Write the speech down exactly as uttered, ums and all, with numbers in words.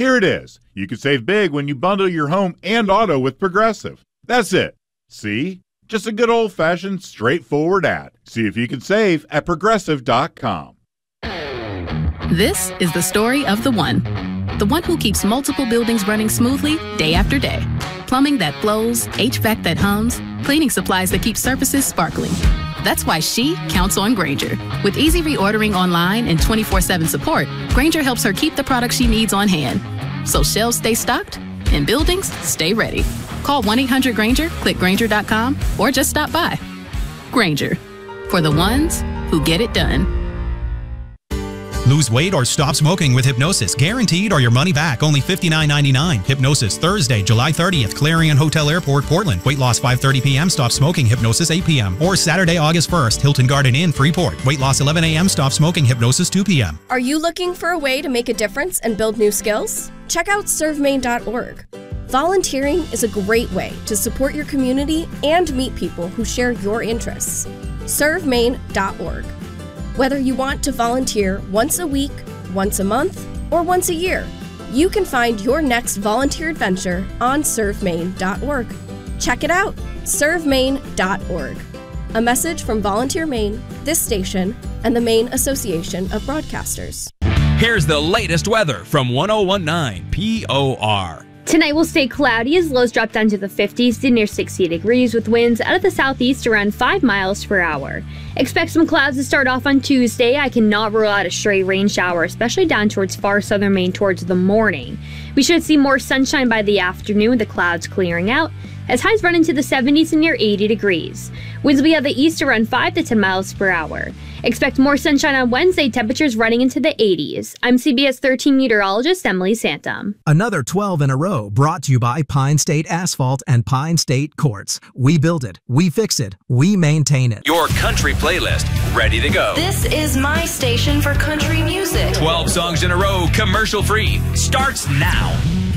Here it is. You can save big when you bundle your home and auto with Progressive. That's it. See? Just a good old-fashioned, straightforward ad. See if you can save at progressive dot com. This is the story of the one. The one who keeps multiple buildings running smoothly day after day. Plumbing that flows, H V A C that hums, cleaning supplies that keep surfaces sparkling. That's why she counts on Grainger. With easy reordering online and twenty-four seven support, Grainger helps her keep the products she needs on hand. So shelves stay stocked and buildings stay ready. Call one eight hundred Grainger, click Grainger dot com, or just stop by. Grainger, for the ones who get it done. Lose weight or stop smoking with Hypnosis. Guaranteed or your money back. Only fifty-nine ninety-nine. Hypnosis, Thursday, July thirtieth, Clarion Hotel Airport, Portland. Weight loss five thirty p m Stop smoking Hypnosis eight p m Or Saturday, August first, Hilton Garden Inn, Freeport. Weight loss eleven a m Stop smoking Hypnosis two p m Are you looking for a way to make a difference and build new skills? Check out serve maine dot org. Volunteering is a great way to support your community and meet people who share your interests. serve maine dot org. Whether you want to volunteer once a week, once a month, or once a year, you can find your next volunteer adventure on serve maine dot org. Check it out, serve maine dot org. A message from Volunteer Maine, this station, and the Maine Association of Broadcasters. Here's the latest weather from one oh one point nine P O R. Tonight will stay cloudy as lows drop down to the fifties to near sixty degrees with winds out of the southeast around five miles per hour. Expect some clouds to start off on Tuesday. I cannot rule out a stray rain shower, especially down towards far southern Maine towards the morning. We should see more sunshine by the afternoon with the clouds clearing out, as highs run into the seventies and near eighty degrees. Winds will be out of the east around five to ten miles per hour. Expect more sunshine on Wednesday, temperatures running into the eighties. I'm C B S thirteen meteorologist Emily Santum. Another twelve in a row brought to you by Pine State Asphalt and Pine State Quartz. We build it, we fix it, we maintain it. Your country playlist, ready to go. This is my station for country music. twelve songs in a row, commercial free, starts now.